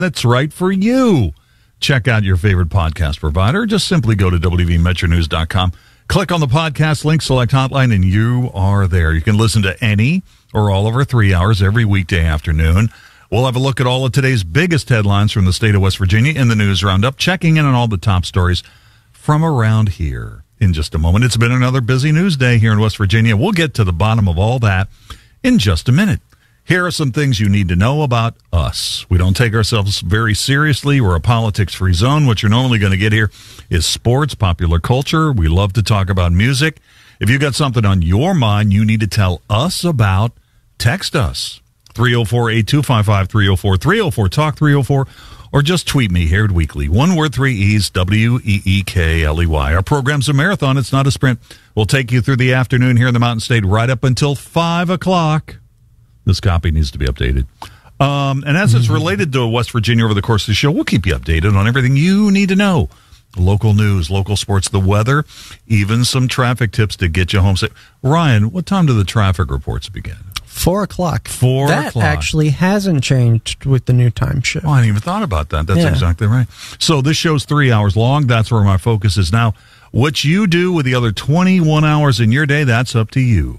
that's right for you. Check out your favorite podcast provider. Just simply go to WVMetroNews.com, click on the podcast link, select Hotline, and you are there. You can listen to any or all of our 3 hours every weekday afternoon. We'll have a look at all of today's biggest headlines from the state of West Virginia in the News Roundup, checking in on all the top stories from around here in just a moment. It's been another busy news day here in West Virginia. We'll get to the bottom of all that in just a minute. Here are some things you need to know about us. We don't take ourselves very seriously. We're a politics-free zone. What you're normally going to get here is sports, popular culture. We love to talk about music. If you've got something on your mind you need to tell us about, text us. 304-8255, 304-304-TALK, 304, or just tweet me, Hared Weekly. One word, 3 E's, WEEKLEY. Our program's a marathon. It's not a sprint. We'll take you through the afternoon here in the Mountain State right up until 5 o'clock. This copy needs to be updated. And as it's related to West Virginia over the course of the show, we'll keep you updated on everything you need to know. Local news, local sports, the weather, even some traffic tips to get you home safe. Ryan, what time do the traffic reports begin? 4 o'clock. 4 o'clock. That actually hasn't changed with the new time shift. Oh, I hadn't even thought about that. That's exactly right. So this show's 3 hours long. That's where my focus is now. What you do with the other 21 hours in your day, that's up to you.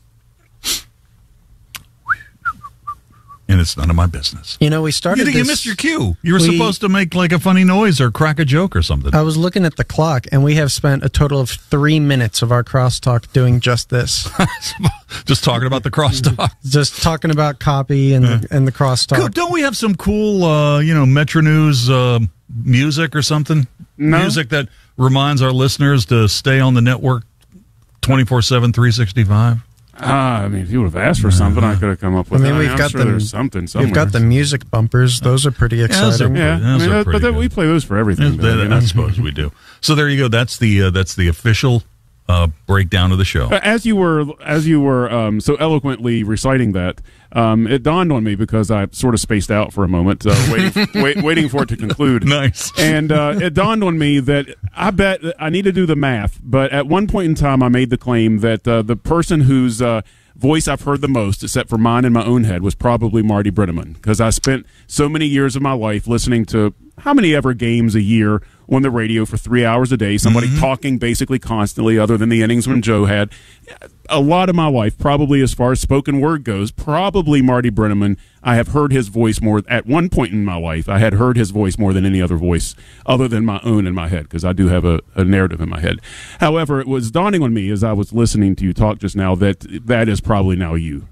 And it's none of my business. You know, we started You missed your cue. You were supposed to make like a funny noise or crack a joke or something. I was looking at the clock, and we have spent a total of 3 minutes of our crosstalk doing just this. Just talking about the crosstalk. Just talking about copy and the crosstalk. Cool. Don't we have some cool, Metro News music or something? No. Music that reminds our listeners to stay on the network 24/7, 365? I mean, if you would have asked for something, I could have come up with. We've got there's something somewhere. We've got the music bumpers; those are pretty exciting. But we play those for everything. I suppose we do. So there you go. That's the official breakdown of the show. As you were so eloquently reciting that, it dawned on me because I sort of spaced out for a moment, waiting for it to conclude. Nice. And it dawned on me that I bet I need to do the math, but at one point in time I made the claim that the person whose voice I've heard the most, except for mine in my own head, was probably Marty Brennaman, because I spent so many years of my life listening to how many ever games a year on the radio for 3 hours a day, somebody talking basically constantly other than the innings when Joe had. A lot of my life, probably as far as spoken word goes, probably Marty Brennaman. I have heard his voice more at one point in my life. I had heard his voice more than any other voice other than my own in my head, because I do have a narrative in my head. However, it was dawning on me as I was listening to you talk just now that is probably now you.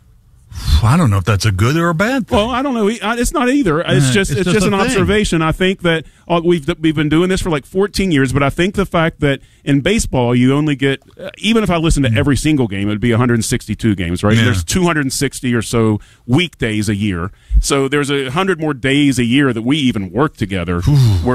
I don't know if that's a good or a bad thing. Well, I don't know. It's not either. It's just an observation. I think that we've been doing this for like 14 years, but I think the fact that in baseball you only get, even if I listened to every single game, it would be 162 games, right? Yeah. There's 260 or so weekdays a year, so there's 100 more days a year that we even work together, where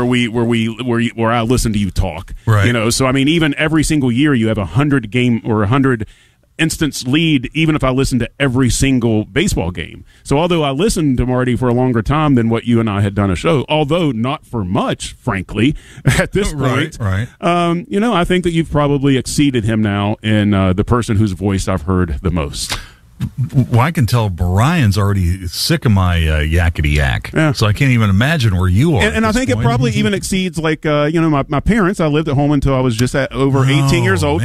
I listen to you talk, right? You know, so I mean, even every single year you have 100 game or 100 instance lead, even if I listen to every single baseball game. So although I listened to Marty for a longer time than what you and I had done a show, although not for much, frankly, at this point, right. I think that you've probably exceeded him now in the person whose voice I've heard the most. Well, I can tell Brian's already sick of my yakety yak, so I can't even imagine where you are. And I think it probably even exceeds my parents. I lived at home until I was just over 18 years old.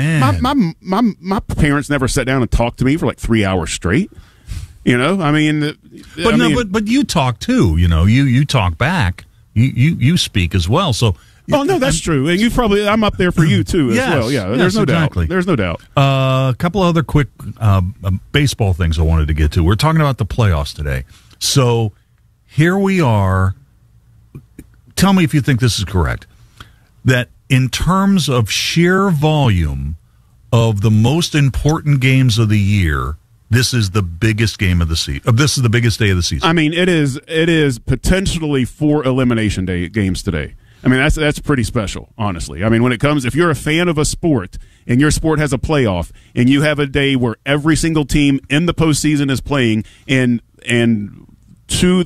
My parents never sat down and talked to me for like 3 hours straight. You know, I mean, but you talk too. You know, you talk back. You speak as well. So. Oh no, that's true, and I'm up there for you too as well. Yeah, there's no doubt. There's no doubt. A couple other quick baseball things I wanted to get to. We're talking about the playoffs today, so here we are. Tell me if you think this is correct. That in terms of sheer volume of the most important games of the year, this is the biggest game of the season. This is the biggest day of the season. I mean, it is potentially 4 elimination day games today. I mean, that's pretty special, honestly. I mean, if you're a fan of a sport and your sport has a playoff and you have a day where every single team in the postseason is playing and 4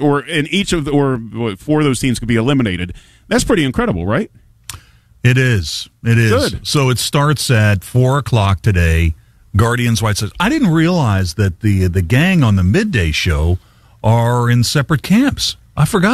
of those teams could be eliminated, that's pretty incredible, right? It is. Good. So it starts at 4 o'clock today. Guardians White Sox. I didn't realize that the gang on the midday show are in separate camps. I forgot